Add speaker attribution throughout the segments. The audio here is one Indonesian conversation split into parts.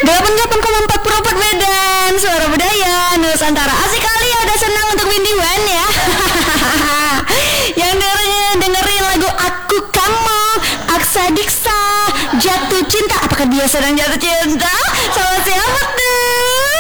Speaker 1: 88,4 Medan, Suara Budaya Nusantara. Asik kali ya, udah senang untuk Windy Wan ya. Yang dengerin lagu Aku Kamu, Aksa Diksa, Jatuh Cinta. Apakah dia sedang jatuh cinta sama siapa tuh?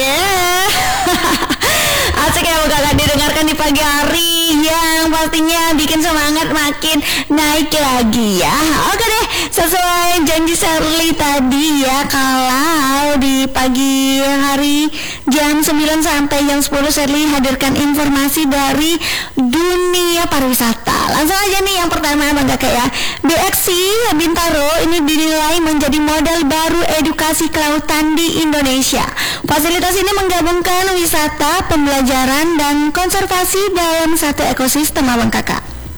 Speaker 1: Asik ya kakak didengarkan di pagi hari yang pastinya bikin semangat makin naik lagi ya. Oke deh, sesuai janji Shirley tadi ya, kalau di pagi hari jam 9 sampai jam 10 Shirley hadirkan informasi dari dunia pariwisata. Langsung aja nih yang pertama Bang Kakak ya. BXC Bintaro ini dinilai menjadi model baru edukasi kelautan di Indonesia. Fasilitas ini menggabungkan wisata, pembelajaran, dan konservasi dalam satu ekosistem Bang Kakak.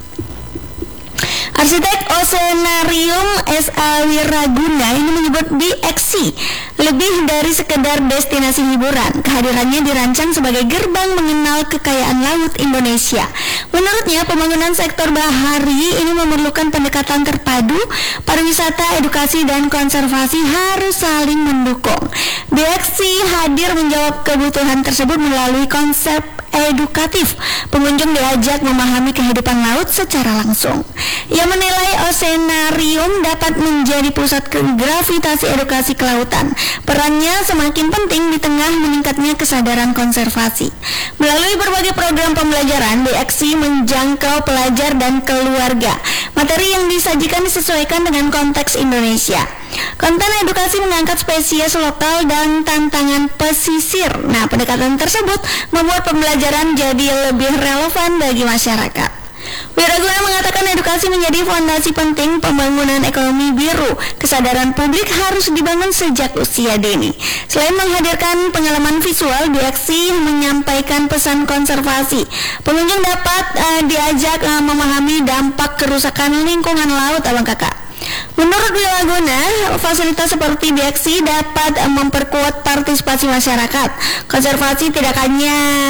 Speaker 1: Arsitek Oceanarium S.A. Wiraguna ini menyebut BXC lebih dari sekedar destinasi hiburan. Kehadirannya dirancang sebagai gerbang mengenal kekayaan laut Indonesia. Menurutnya, pembangunan sektor bahari ini memerlukan pendekatan terpadu. Pariwisata, edukasi, dan konservasi harus saling mendukung. BXC hadir menjawab kebutuhan tersebut melalui konsep edukatif. Pengunjung diajak memahami kehidupan laut secara langsung. Ia menilai Oceanarium dapat menjadi pusat gravitasi edukasi kelautan. Perannya semakin penting di tengah meningkatnya kesadaran konservasi. Melalui berbagai program pembelajaran, BXC menjangkau pelajar dan keluarga. Materi yang disajikan disesuaikan dengan konteks Indonesia. Konten edukasi mengangkat spesies lokal dan tantangan pesisir. Nah, pendekatan tersebut membuat pembelajaran jadi lebih relevan bagi masyarakat. Wiraguna mengatakan edukasi menjadi fondasi penting pembangunan ekonomi biru. Kesadaran publik harus dibangun sejak usia dini. Selain menghadirkan pengalaman visual, BXC menyampaikan pesan konservasi. Pengunjung dapat diajak memahami dampak kerusakan lingkungan laut, Abang Kakak. Menurut Wiraguna, fasilitas seperti BXC dapat memperkuat partisipasi masyarakat. Konservasi tidak hanya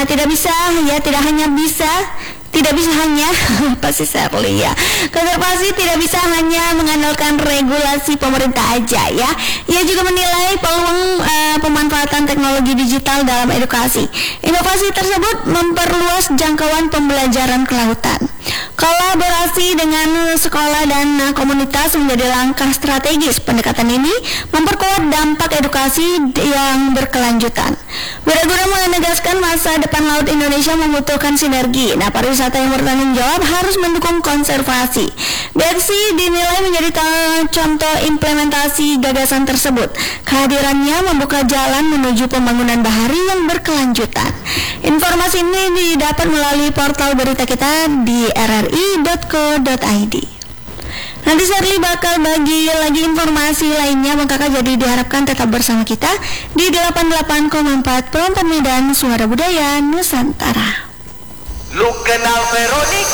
Speaker 1: pasti Shirley ya. Konservasi tidak bisa hanya mengandalkan regulasi pemerintah aja ya. Ia juga menilai peluang pemanfaatan teknologi digital dalam edukasi. Inovasi tersebut memperluas jangkauan pembelajaran kelautan. Kolaborasi dengan sekolah dan komunitas menjadi langkah strategis. Pendekatan ini memperkuat dampak edukasi yang berkelanjutan. Wiraguna menegaskan masa depan laut Indonesia membutuhkan sinergi. Nah, pariwisata yang bertanggung jawab harus mendukung konservasi. BXC dinilai menjadi contoh implementasi gagasan tersebut. Kehadirannya membuka jalan menuju pembangunan bahari yang berkelanjutan. Informasi ini didapat melalui portal berita kita di rri.co.id. Nanti Shirley bakal bagi lagi informasi lainnya, Bang Kakak, jadi diharapkan tetap bersama kita di 88,4 Medan, Suara Budaya Nusantara.
Speaker 2: Lu kenal Veronica?